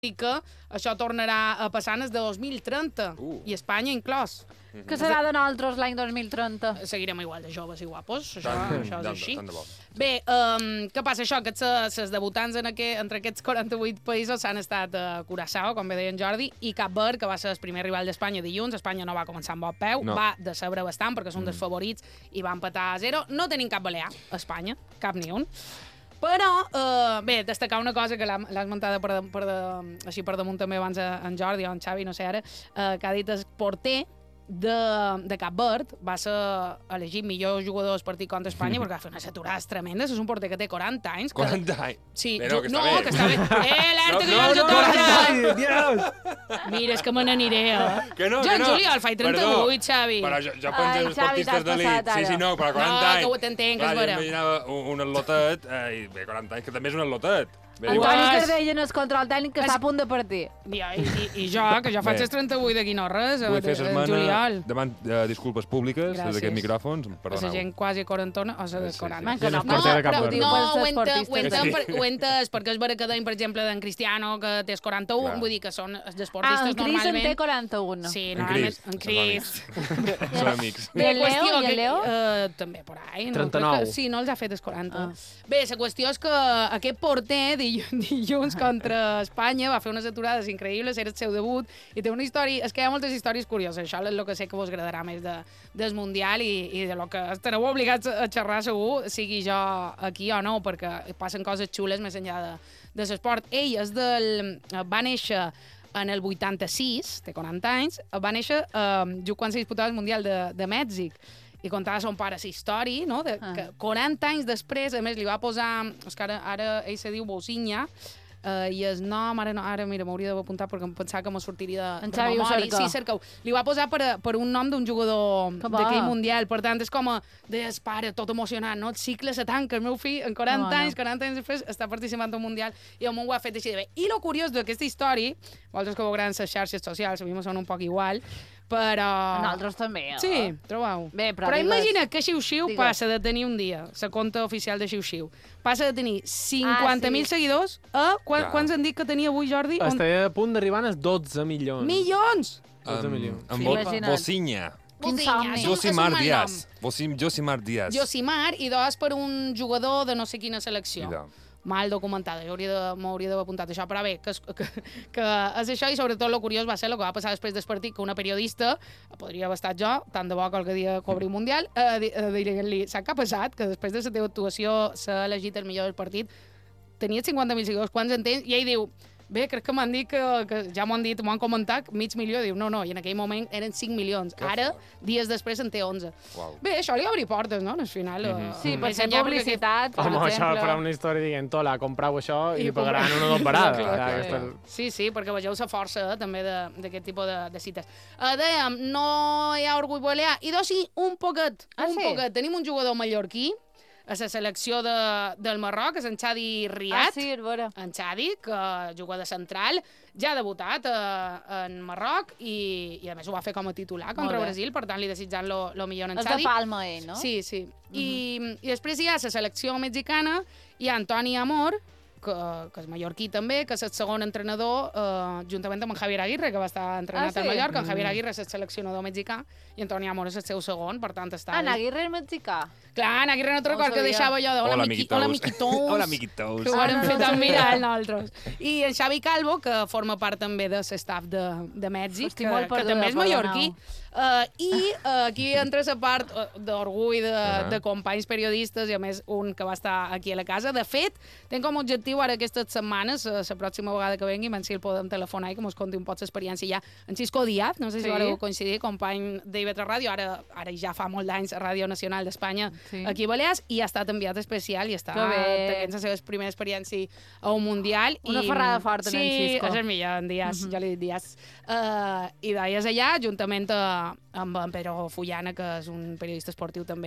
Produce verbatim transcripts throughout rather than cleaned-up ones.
que això tornarà a passar en el de dos mil trenta, uh. i Espanya inclòs. Mm-hmm. Que serà de nosaltres l'any dos mil trenta? Seguirem igual de joves i guapos, això, tant, això és tant, així. tant de bo. Bé, um, què passa això? Que les debutants en aquest, entre aquests quaranta-vuit països s'han estat a uh, Curaçao, com bé deia en Jordi, i Cap Verd, que va ser el primer rival d'Espanya dilluns. Espanya no va començar amb bon peu, no. va decebre bastant perquè són mm. dels favorits i va empatar a zero. No tenim cap balear a Espanya, cap ni un. Però, eh, bé, destacar una cosa que l'ha esmentada per, de, per de, així per damunt també abans en Jordi o en Xavi, no sé ara, eh, que ha dit el porter de, de Cap Verd va ser elegit millor jugador del partit contra Espanya perquè va fer unes aturades tremendes. És un porter que té quaranta anys. Que... quaranta anys? Sí, Però que està no, bé. que està bé. Eh, alerta, que no, jo els no, aturada! Dios! Mira, és que me n'aniré, eh? Que no, jo que en no. Juliol faig trenta-vuit, Xavi. Però jo, jo penso Ai, en Xavi, esportistes t'has d'elit. passat, Sí, sí, ara. no, però quaranta No, anys. que ho t'entenc, que és Clar, jo vera. imaginava un, un atlotet, eh, i bé, quaranta anys, que també és un atlotet. Bé, Antoni Guas. Cardell en el control tècnic que Es- està a punt de partir. I, i, i jo, que jo faig Bé. els trenta-vuit d'aquí no res, Vull fer en setmana Juliol. davant eh, disculpes públiques des Gràcies. d'aquests micròfons. La Perdoneu. gent quasi quarantona, o sigui, de Sí, sí. quaranta. Man, que Gent no, esporter de Cap però, Verd. no, Pels ho ente- esportistes. ho entenc, Sí. per- ho entès, perquè és verecador, per exemple, d'en Cristiano, que té els quaranta-un, Clar. vull dir que són els Ah, esportistes en Cris en normalment... té quaranta-un. Sí, En normalment, Cris, en són Cris. Són amics. I en Leo? qüestió I en que- Leo? eh, també, por ahí. No? trenta-nou. Crec que- Sí, no els ha fet els quaranta. Ah. Bé, la qüestió és que aquest porter dill- dilluns contra Espanya va fer unes aturades increïbles, era el seu debut, i té una història... És que hi ha moltes històries curioses, això és el que sé que vos agradarà més de, del Mundial i, i de lo que estareu obligats a xerrar segur, sigui jo aquí o no, perquè passen coses xules més enllà de, de l'esport. Ell és del... va néixer en el vuitanta-sis, té quaranta anys, va néixer eh, just quan se disputava el Mundial de, de Mèxic, i contava a son pare la història, no? De, Ah. que quaranta anys després, a més, li va posar... És que ara, ara ell se diu Bousinya, Uh, i el nom, ara, no, ara mira, m'hauria d'haver perquè em pensava que me sortiria de, En de Xavi ho memòria. cerca. Sí, cerca-ho. Li va posar per, a- per un nom d'un jugador Que bo. d'aquell Mundial. Per tant, és com a, deies, pare, tot emocionant, no? El cicle se tanca, el meu fill, en quaranta Que bona. anys, quaranta anys després, està participant d'un Mundial i el món ho ha fet així de bé. I lo curiós d'aquesta història, vosaltres que veuran les xarxes socials, a mi me sona un poc igual, però... Nosaltres també. eh? Sí, trobeu. Bé, però però digues- imagina que Xiu-Xiu digues. passa de tenir un dia la compte oficial de Xiu-Xiu, passa de tenir cinquanta mil Ah, sí. seguidors a... Quan, Clar. quants han dit que tenia avui, Jordi? On... Estaria a punt d'arribar als dotze milions. Milions! dotze Amb, milions. amb Sí, Bo- imagina't. Bocinya. Quin Bocinya, somni. és un- és un Josimar mal Díaz. nom. Bosim, Josimar Díaz. Josimar, i dos per un jugador de no sé quina selecció. Mira. Mal documentada, jo hauria de- m'hauria d'haver apuntat això, però bé, que, és- que, que és això, i sobretot el curiós va ser el que va passar després del partit, que una periodista, podria haver estat jo, tant de bo qualque dia cobri un Mundial, eh, di- eh, dient-li, sap què ha passat? Que després de la teva actuació s'ha elegit el millor del partit, tenies cinquanta mil seguidors, quants en tens? I ell diu, bé, crec que m'han dit que, que ja m'ho han dit, m'ho han comentat, mig milió. Diu, no, no, i en aquell moment eren cinc milions. Que Ara, fort. dies després, en té onze. Uau. Bé, això li obri portes, no? Al final... Mhm. eh, Sí, per més fer enllà, perquè publicitat, per Home, això exemple. farà una història dient, hola, comprau això i, I pagaran compra- una doble parada. Clar, Ja, clar, aquesta- clar. Sí, sí, perquè vegeu la força eh, també de- d'aquest tipus de, de cites. Uh, dèiem, no hi ha orgull balear. I doncs sí, un poquet, Ah, un sí? poquet. Tenim un jugador mallorquí a la selecció de, del Marroc, és en Xadi Ah, Riat. sí, és vera. En Xadi, que juga de central, ja ha debutat eh, en Marroc i, i a més ho va fer com a titular contra bé. Brasil, per tant li desitjant lo, lo millor en És de Xadi. Palma, ell, no? Sí, sí. I, I després hi ha la selecció mexicana, hi ha Antoni Amor, que, que és mallorquí també, que és el segon entrenador, eh, juntament amb en Javier Aguirre, que va estar entrenat Ah, sí? al Mallorca. En Javier Aguirre és el seleccionador mexicà i Antoni Amor és el seu segon, per tant està... Ah, en Aguirre és mexicà. Clar, en Aguirre no te'n No ho recordo que sabia. deixava jo de... Hola, miqui- miquitous. Hola, miquitous. Hola, miquitous. Que ho Ah, vàrem no, fer no tan sabia. viral nosaltres. I en Xavi Calvo, que forma part també de l'estaf de, de Mèxic, Estic que, molt que perduda, també és perdoneu. mallorquí. Uh, I uh, aquí entra la part uh, d'orgull de, uh Ahà. -huh. de companys periodistes i a més un que va estar aquí a la casa. De fet, tenc com a objectiu ara aquestes setmanes, uh, la pròxima vegada que vengui, si el podem telefonar i que mos conti un poc l'experiència ja. En Xisco Díaz, no sé si Sí. vareu coincidir, company d'I V tres Ràdio, ara, ara ja fa molt d'anys a Ràdio Nacional d'Espanya Sí. aquí a Balears, i ha estat enviat especial i està Que bé. tenint la seva primera experiència a un Mundial. Una i, ferrada forta en sí, en Xisco. és el millor, en Díaz, jo li dic Díaz. Uh, I d'ahir allà, juntament uh, amb en Pedro Fullana, que és un periodista esportiu també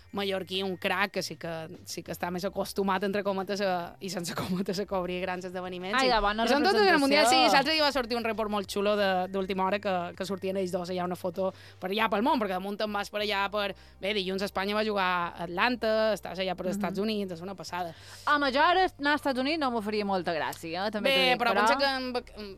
mallorquí, un crac, que sí que, sí que està més acostumat, entre cometes, a, i sense cometes, a cobrir grans esdeveniments. Ai, I, de bona i són tots en el Mundial. Sí, representació. l'altre dia va sortir un report molt xulo de- d'última hora que, que sortien ells dos. Hi ha una foto per allà pel món, perquè damunt te'n vas per allà per... Bé, dilluns Espanya va jugar a Atlanta, estàs allà per als Estats Units, és una passada. Home, jo ara anar als Estats Units no m'ho faria molta gràcia, eh? També t'ho Bé, dic, però, pensa que en, vac- en